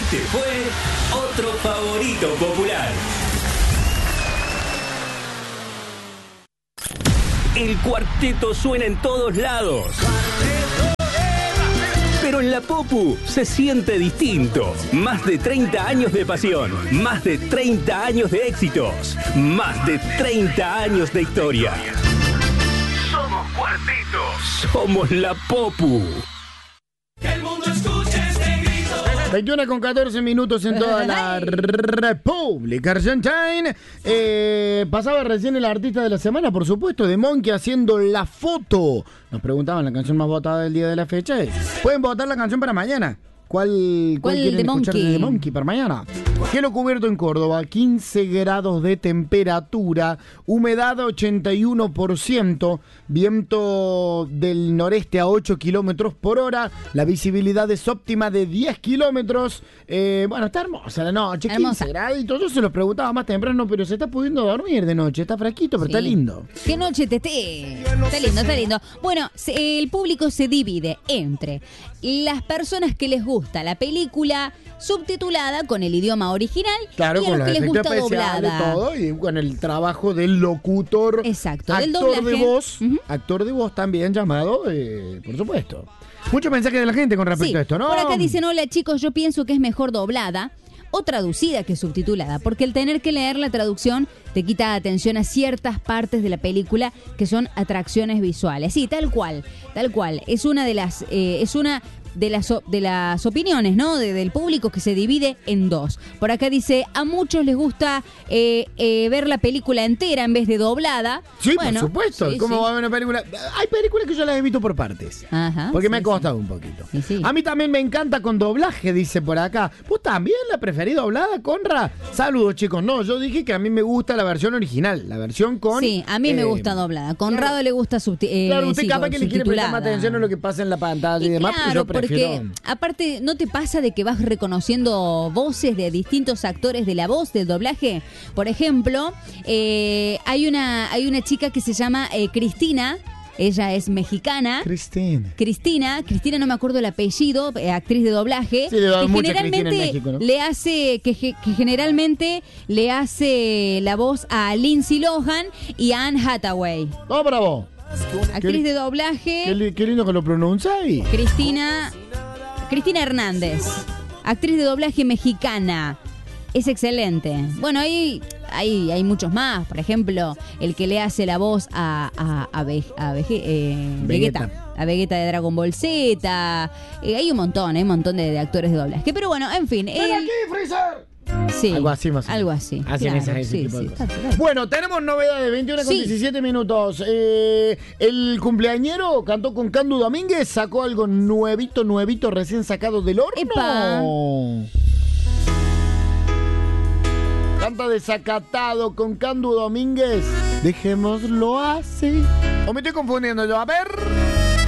Este fue otro favorito popular. El cuarteto suena en todos lados. Pero en la Popu se siente distinto. Más de 30 años de pasión, más de 30 años de éxitos, más de 30 años de historia. Somos Cuartetos. Somos la Popu. Que el mundo escuche este grito. 21:14 en toda la República Argentina. Pasaba recién el artista de la semana, por supuesto, de Monkey haciendo La Foto. Nos preguntaban la canción más votada del día de la fecha. Pueden votar la canción para mañana. ¿Cuál quieren de escuchar Monkey? de Monkey para mañana? Cielo cubierto en Córdoba, 15 grados de temperatura, humedad 81%, viento del noreste a 8 kilómetros por hora, la visibilidad es óptima de 10 kilómetros. Bueno, está hermosa la noche, 15 graditos. Yo se los preguntaba más temprano, pero se está pudiendo dormir de noche, está fresquito, pero Sí. está lindo. ¡Qué noche, Tete! Está lindo, está lindo. Bueno, el público se divide entre las personas que les gusta la película subtitulada con el idioma original Claro, y a con los los que les efectos gusta especiales, doblada. todo, y con el trabajo del locutor, Exacto, del actor de doblaje. voz, Ujú. actor de voz también llamado, por supuesto. Muchos mensajes de la gente con respecto Sí, a esto, ¿no? por acá dicen, hola chicos, yo pienso que es mejor doblada o traducida que subtitulada, porque el tener que leer la traducción te quita atención a ciertas partes de la película que son atracciones visuales. Sí, tal cual. Es una de las de las opiniones, ¿no? Del público, que se divide en dos. Por acá dice, a muchos les gusta ver la película entera en vez de doblada. Sí, Bueno, por supuesto. sí, ¿Cómo sí. va a ver una película? Hay películas que yo las he visto por partes. Ajá, Porque me ha sí, costado un poquito. Sí, sí. A mí también me encanta con doblaje, dice por acá. ¿Vos también la preferís doblada, Conra? Saludos, chicos. No, yo dije que a mí me gusta la versión original, la versión con... Sí, a mí me gusta doblada. Conrado le gusta Claro, usted capaz que le quiere prestar más subtitulada. atención a lo que pasa en la pantalla y demás, pero Claro, yo prefiero... porque aparte, ¿no te pasa de que vas reconociendo voces de distintos actores de la voz del doblaje? Por ejemplo, hay una chica que se llama Cristina. Ella es mexicana. Cristina, no me acuerdo el apellido, actriz de doblaje. Sí, debe haber que mucha Cristina en generalmente México, ¿no? que generalmente le hace la voz a Lindsay Lohan y a Anne Hathaway. ¡Oh, bravo! Actriz de doblaje. Qué lindo que lo pronunciáis. Cristina Hernández, actriz de doblaje mexicana. Es excelente. Bueno, hay muchos más. Por ejemplo, el que le hace la voz a Vegeta. A Vegeta de Dragon Ball Z. Hay un montón de actores de doblaje. Pero bueno, en fin. ¡Ven aquí, Freezer! Sí, Algo así más o menos. algo así. Hacen claro, ese tipo de sí, cosas. está. Bueno, tenemos novedades, 21 con Sí. 17 minutos. El cumpleañero cantó con Candu Domínguez, sacó algo nuevito, recién sacado del horno. ¡Epa! Canta desacatado con Candu Domínguez. Dejémoslo así. ¿O me estoy confundiendo yo? A ver.